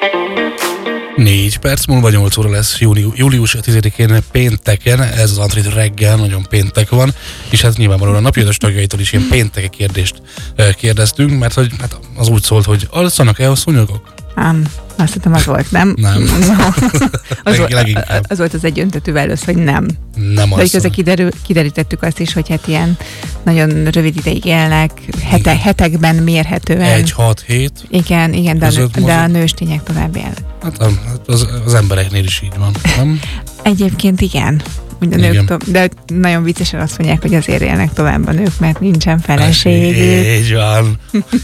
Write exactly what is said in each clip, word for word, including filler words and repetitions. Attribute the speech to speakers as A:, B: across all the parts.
A: Négy perc múlva nyolc óra lesz júni, július tizedikén pénteken, ez az Antrit reggel, nagyon péntek van, és hát nyilvánvalóan a napjaitos tagjaitól is ilyen pénteki kérdést kérdeztünk, mert hogy, hát az úgy szólt, hogy alszanak-e a szúnyogok?
B: Um, azt hiszem az volt, nem?
A: Nem.
B: az, volt, az volt az egyöntetű válasz, hogy nem.
A: Nem
B: de közben kiderül, kiderítettük azt is, hogy hát ilyen nagyon rövid ideig élnek, hete, hetekben mérhetően.
A: Egy, hat, hét.
B: Igen, igen, de, de a nőstények tovább élnek.
A: Hát az, az embereknél is így van, nem?
B: Egyébként igen. A nők to- de nagyon viccesen azt mondják, hogy azért élnek tovább a nők, mert nincsen feleségük.
A: Így van.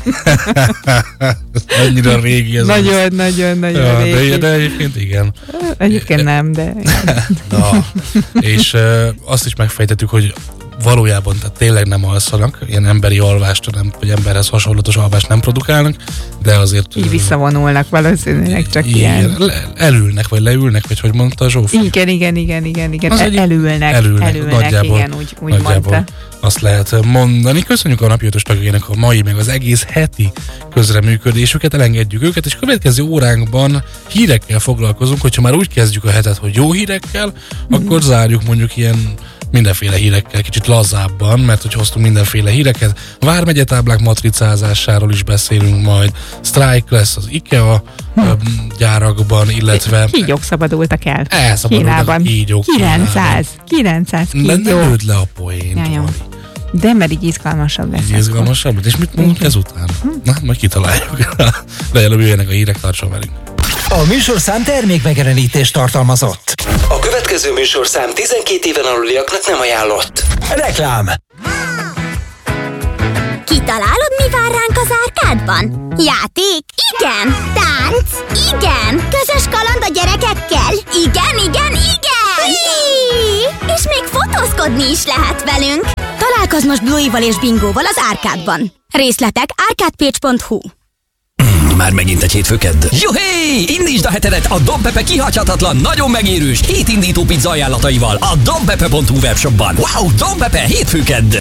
A: Annyira régi ez.
B: Nagyon, nagyon, nagyon ja, régi.
A: De, de egyébként igen.
B: Egyébként nem, de...
A: Na, és uh, azt is megfejtettük, hogy valójában tehát tényleg nem alszanak, ilyen emberi alvást, nem, vagy emberhez hasonlatos alvást nem produkálnak, de azért...
B: Így visszavonulnak valószínűleg csak
A: igen,
B: ilyen.
A: Le, elülnek, vagy leülnek, vagy hogy mondta a Zsófi?
B: Igen, igen, igen, igen, igen. El, elülnek,
A: elülnek,
B: elülnek
A: nagyjából,
B: igen, úgy, úgy mondta.
A: Azt lehet mondani. Köszönjük a napjaitos tagjainak a mai, meg az egész heti közreműködésüket, elengedjük őket, és következő óránkban hírekkel foglalkozunk, hogyha már úgy kezdjük a hetet, hogy jó hírekkel, mm. akkor zárjuk mondjuk ilyen mindenféle hírekkel, kicsit lazábban, mert hogy hoztunk mindenféle híreket. Vármegyetáblák matricázásáról is beszélünk majd. Sztrájk lesz az IKEA hm. gyárakban, illetve...
B: Kígyók szabadultak el.
A: Elszabadultak a kígyók.
B: kilencszáz. kilencszáz kígyó.
A: Ne lőd le a poént.
B: De mert így izgalmasabb lesz.
A: Így izgalmasabb lesz. És mit mondunk ezután? Hm. Na, majd kitaláljuk. De előbb jöjjenek a hírek, tartson velünk.
C: A műsorszám termékmegjelenítést tartalmazott. A következő műsorszám tizenkét éven aluliaknak nem ajánlott. Reklám.
D: Kitalálod, mi vár ránk az árkádban? Játék? Igen. Tánc? Igen. Közös kaland a gyerekekkel? Igen, igen, igen. Iii! És még fotózkodni is lehet velünk. Találkozz most Bluey-val és Bingóval az árkádban. Részletek árkádpage pont hu.
C: Már megint egy hétfőkedd. Juhé! Indítsd a hetedet a Dompepe kihagyhatatlan, nagyon megérős hétindító pizza ajánlataival a dompepe pont hu webshopban. Wow! Dompepe hétfőkedd!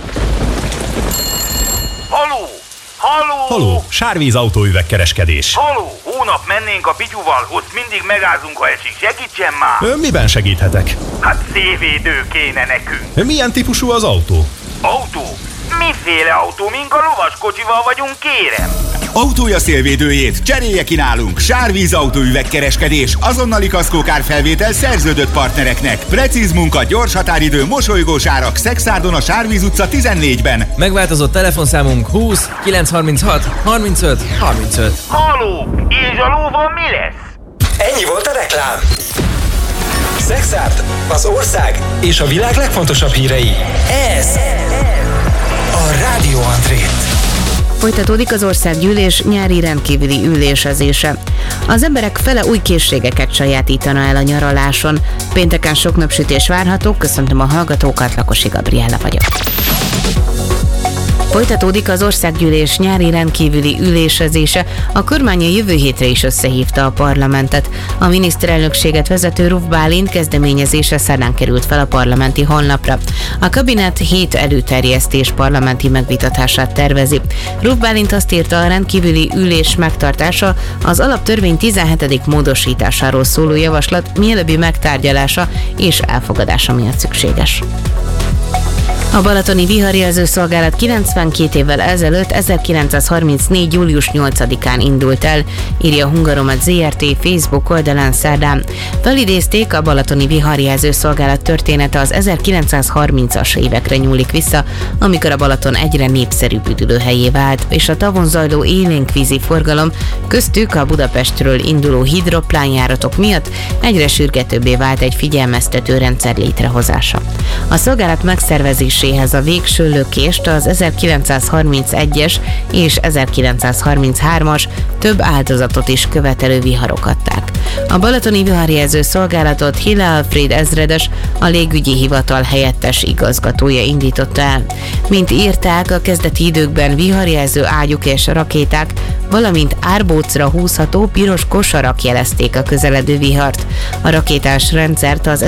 E: Haló! Haló!
F: Haló! Sárvíz autóüvegkereskedés.
E: Haló! Hónap mennénk a Pityuval, ott mindig megázunk, ha esik. Segítsen már!
F: Ön miben segíthetek?
E: Hát szélvédő kéne nekünk.
F: Milyen típusú az autó?
E: Autó? Miféle autó, mink a lovaskocsival vagyunk, kérem?
G: Autója szélvédőjét cserélje ki nálunk. Sárvíz autóüvegkereskedés. Azonnali kaszkókárfelvétel szerződött partnereknek. Precíz munka, gyors határidő, mosolygós árak. Szexárdon a Sárvíz utca tizennégyben.
H: Megváltozott telefonszámunk húsz kilencszázharminchat harmincöt harmincöt.
E: Haló! És a lóval mi lesz?
C: Ennyi volt a reklám. Szexárd, az ország és a világ legfontosabb hírei. Ez a Rádió Antrit.
I: Folytatódik az országgyűlés nyári rendkívüli ülésezése. Az emberek fele új készségeket sajátítana el a nyaraláson. Pénteken sok napsütés várható, köszöntöm a hallgatókat, Lakosi Gabriella vagyok. Folytatódik az országgyűlés nyári rendkívüli ülésezése, a kormány a jövő hétre is összehívta a parlamentet. A miniszterelnökséget vezető Ruf Bálint kezdeményezése szerdán került fel a parlamenti honlapra. A kabinet hét előterjesztés parlamenti megvitatását tervezi. Ruf Bálint azt írta, a rendkívüli ülés megtartása az alaptörvény tizenhetedik módosításáról szóló javaslat mielőbbi megtárgyalása és elfogadása miatt szükséges. A balatoni viharjelző szolgálat kilencvenkét évvel ezelőtt ezerkilencszázharmincnégy. július nyolcadikán indult el, írja a Hungaromat zé er té Facebook oldalán szerdán. Felidézték, a balatoni viharjelző szolgálat története az ezerkilencszázharmincas évekre nyúlik vissza, amikor a Balaton egyre népszerűbb üdülőhelyé vált, és a tavon zajló élénkvízi forgalom, köztük a Budapestről induló hidroplánjáratok miatt egyre sürgetőbbé vált egy figyelmeztető rendszer létrehozása. A szolgálat megszervezés a végső lökést az ezerkilencszázharmincegyes és ezerkilencszázharminchármas több áldozatot is követelő viharok adták. A balatoni viharjelző szolgálatot Hille Alfred ezredes, a légügyi hivatal helyettes igazgatója indította el. Mint írták, a kezdeti időkben viharjelző ágyuk és rakéták, valamint árbócra húzható piros kosarak jelezték a közeledő vihart. A rakétás rendszert az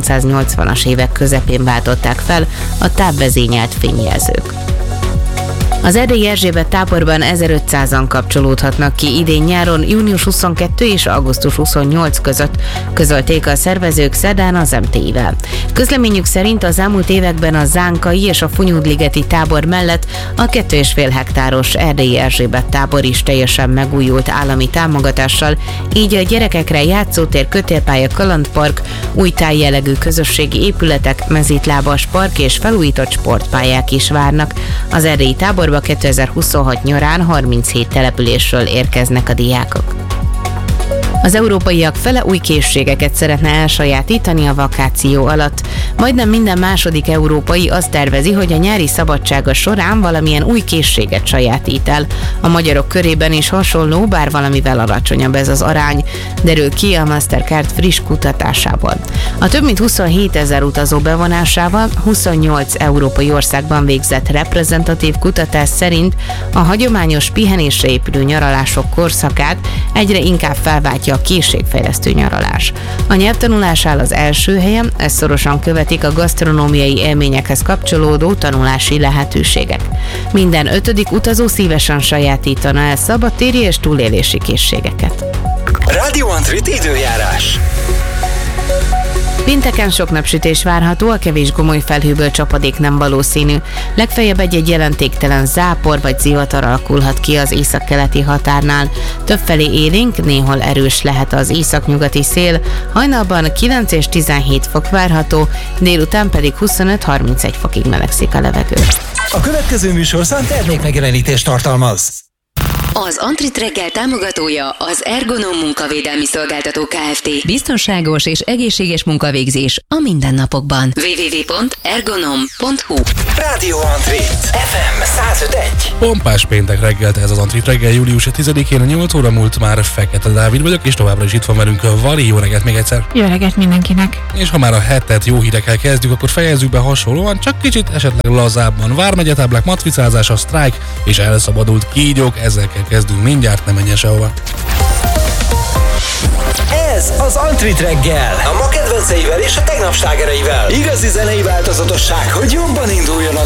I: ezerkilencszáznyolcvanas évek közepén váltották fel a távvezényelt fényjelzők. Az Erdélyi Erzsébet táborban ezerötszázan kapcsolódhatnak ki idén nyáron június huszonkettő és augusztus huszonnyolc között, közölték a szervezők szerdán az em té i-vel. Közleményük szerint az elmúlt években a Zánkai és a Funyódligeti tábor mellett a két és fél hektáros Erdélyi Erzsébet tábor is teljesen megújult állami támogatással, így a gyerekekre játszótér, kötélpálya, kalandpark, új tájjellegű közösségi épületek, mezítlábas park és felújított sportpályák is várnak. Az erdélyi táborba kétezer-huszonhat nyarán harminchét településről érkeznek a diákok. Az európaiak fele új készségeket szeretne elsajátítani a vakáció alatt. Majdnem minden második európai azt tervezi, hogy a nyári szabadsága során valamilyen új készséget sajátít el. A magyarok körében is hasonló, bár valamivel alacsonyabb ez az arány, derül ki a Mastercard friss kutatásából. A több mint huszonhétezer utazó bevonásával huszonnyolc európai országban végzett reprezentatív kutatás szerint a hagyományos pihenésre épülő nyaralások korszakát egyre inkább felváltja a készségfejlesztő nyaralás. A nyelvtanulás áll az első helyen, ezt szorosan követik a gasztronómiai élményekhez kapcsolódó tanulási lehetőségek. Minden ötödik utazó szívesen sajátítana el szabadtéri és túlélési készségeket.
C: Rádió Antrit időjárás.
I: Pénteken sok napsütés várható, a kevés gomoly felhőből csapadék nem valószínű. Legfeljebb egy-egy jelentéktelen zápor vagy zivatar alakulhat ki az északkeleti határnál. Többfelé élénk, néhol erős lehet az északnyugati szél, hajnalban kilenc és tizenhét fok várható, délután pedig huszonöt-harmincegy fokig melegszik a levegő.
J: A következő műsorszám termékmegjelenítést tartalmaz.
K: Az Antrit reggel támogatója az Ergonom munkavédelmi szolgáltató Kft. Biztonságos és egészséges munkavégzés a mindennapokban. double-u double-u double-u pont ergonom pont hu
J: Rádió Antrit ef em száz öt egy.
A: Pompás péntek reggelt ez az Antrit reggel, július tizedikén, nyolc óra múlt már. Fekete Dávid vagyok, és továbbra is itt van velünk a Vali. Jó reggelt még egyszer!
B: Jó reggelt mindenkinek!
A: És ha már a hetet jó hírekkel kezdjük, akkor fejezzük be hasonlóan, csak kicsit esetleg lazábban. Vármegyetáblák matricázása, sztrájk és elszabadult kígyók, ezekkel kezdünk mindjárt, nem menjen sehova.
J: Ez az Antrit reggel, a ma kedvenceivel és a tegnap slágereivel. Igazi zenei változatosság, hogy jobban induljon a